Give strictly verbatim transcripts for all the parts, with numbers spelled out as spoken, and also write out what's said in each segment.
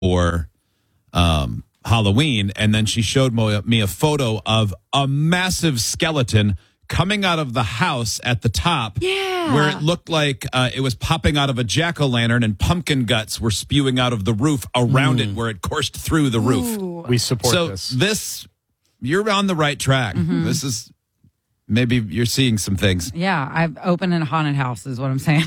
for um, Halloween, and then she showed me a photo of a massive skeleton coming out of the house at the top, yeah. where it looked like uh, it was popping out of a jack-o'-lantern, and pumpkin guts were spewing out of the roof around mm. it, where it coursed through the roof. Ooh. We support so this. this, you're on the right track. Mm-hmm. This is, maybe you're seeing some things. Yeah, I've opened a haunted house is what I'm saying.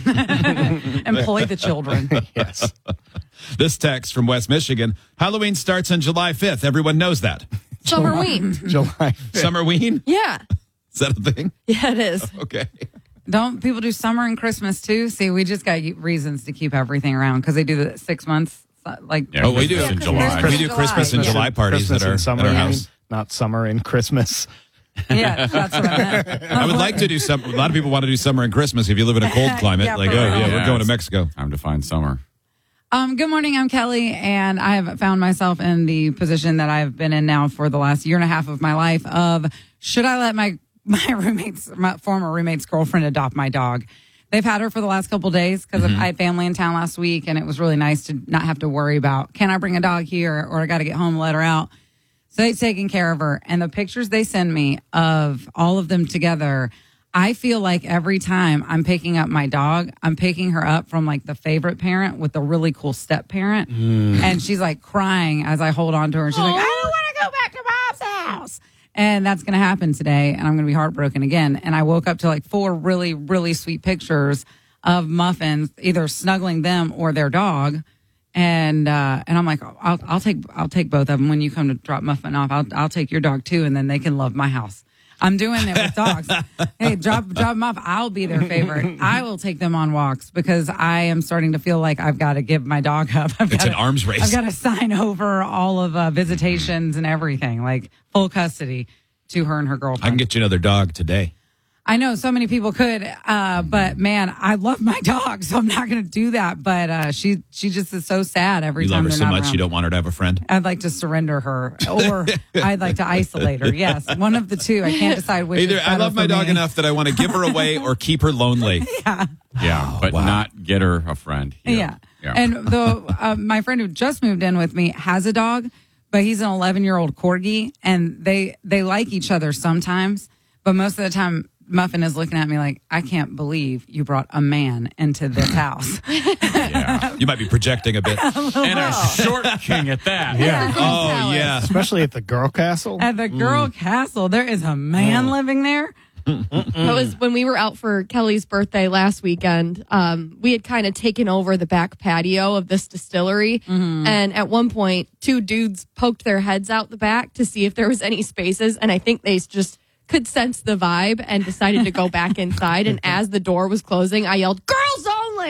Employ the children. Yes. This text from West Michigan, Halloween starts on July fifth. Everyone knows that. Summerween. July fifth. Summerween? Yeah. Is that a thing? Yeah, it is. Okay. Don't people do summer and Christmas too? See, we just got reasons to keep everything around because they do the six months. Like Yeah, oh, we do Christmas in July. We do July. Christmas and Yeah. July parties Christmas at our, and summer, at our you house. mean? Not summer and Christmas. Yeah, that's what I meant. I would like to do some. A lot of people want to do summer and Christmas if you live in a cold climate. Yeah, like, for oh, real. yeah, we're Yeah, going to it's- Mexico. Time to find summer. Um, good morning. I'm Kelly, and I have found myself in the position that I've been in now for the last year and a half of my life. Of should I let my my roommate's my former roommate's girlfriend adopt my dog? They've had her for the last couple of days because Mm-hmm. I had family in town last week, and it was really nice to not have to worry about can I bring a dog here or I got to get home and let her out. So they've taken care of her, and the pictures they send me of all of them together. I feel like every time I'm picking up my dog, I'm picking her up from like the favorite parent with the really cool step parent. Mm. And she's like crying as I hold on to her. And she's like, I don't want to go back to mom's house. And that's going to happen today. And I'm going to be heartbroken again. And I woke up to like four really, really sweet pictures of Muffins, either snuggling them or their dog. And uh, and I'm like, I'll, I'll take I'll take both of them when you come to drop Muffin off. I'll I'll take your dog too, and then they can love my house. I'm doing it with dogs. Hey, drop drop them off. I'll be their favorite. I will take them on walks because I am starting to feel like I've got to give my dog up. I've It's gotta, an arms race. I've got to sign over all of uh, visitations and everything, like full custody to her and her girlfriend. I can get you another dog today. I know so many people could, uh, but man, I love my dog, so I'm not going to do that. But uh, she she just is so sad every You time love her they're so not much around. you don't want her to have a friend. I'd like to surrender her, or I'd like to isolate her. Yes, one of the two. I can't decide which. Either is I better love my for dog me. enough that I want to give her away or keep her lonely. Yeah, Yeah, but wow. not get her a friend. here. yeah. Yeah. And the uh, my friend who just moved in with me has a dog, but he's an eleven year old corgi, and they they like each other sometimes, but most of the time. Muffin is looking at me like, I can't believe you brought a man into this house. yeah. You might be projecting a bit. And a short king at that. Yeah. Oh, yeah. Especially at the girl castle. At the girl castle, there is a man living there. That was when we were out for Kelly's birthday last weekend. Um, we had kind of taken over the back patio of this distillery. And at one point, two dudes poked their heads out the back to see if there was any spaces. And I think they just could sense the vibe and decided to go back inside. And as the door was closing, I yelled, girls only!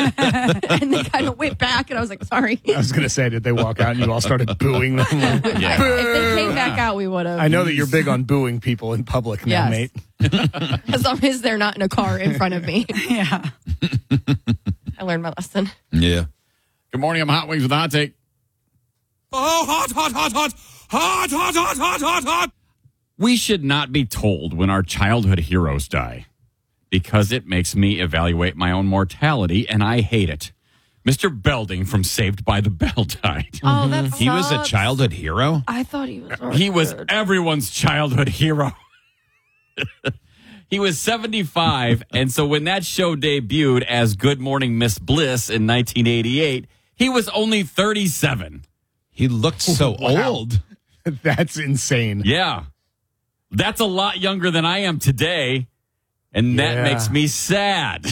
And they kind of went back, and I was like, sorry. I was going to say, did they walk out and you all started booing them? Yeah. If they came back out, we would have. I know that you're big on booing people in public now, Yes. mate. As long as they're not in a car in front of me. Yeah. I learned my lesson. Yeah. Good morning. I'm Hot Wings with Hot Take. Oh, hot, hot, hot, hot, hot, hot, hot, hot, hot, hot. We should not be told when our childhood heroes die because it makes me evaluate my own mortality, and I hate it. Mister Belding from Saved by the Bell died. Oh, that's He was a childhood hero? I thought he was. He was everyone's childhood hero. He was seventy-five, and so when that show debuted as Good Morning Miss Bliss in nineteen eighty-eight, he was only thirty-seven. He looked so Wow. old. That's insane. Yeah. That's a lot younger than I am today, and that Yeah. makes me sad.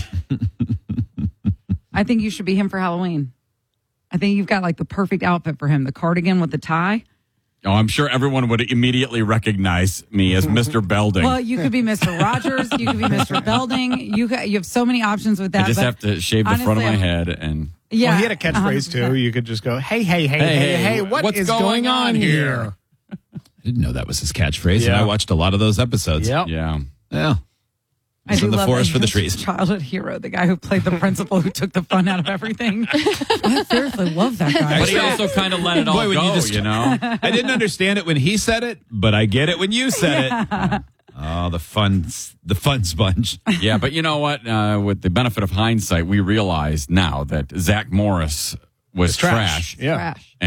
I think you should be him for Halloween. I think you've got like the perfect outfit for him. The cardigan with the tie. Oh, I'm sure everyone would immediately recognize me as Mister Belding. Well, you could be Mister Rogers. You could be Mister Belding. You ha- you have so many options with that. I just but have to shave the front of honestly, my I'm- head and... Yeah, Well, he had a catchphrase, one hundred percent. too. You could just go, hey, hey, hey, Hey, hey, hey, hey, what what's is going going on on here? here? I didn't know that was his catchphrase, and Yeah. I watched a lot of those episodes. Yep. Yeah. Yeah. I It's do in the love forest that for the he was trees. his childhood hero, the guy who played the principal who took the fun out of everything. I seriously love that guy. But he also kind of let it all Boy, when go, you you, just- know? I didn't understand it when he said it, but I get it when you said it. Oh, the fun, the fun sponge. Yeah, but you know what? Uh, with the benefit of hindsight, we realize now that Zach Morris was Trash. trash. Yeah. Trash.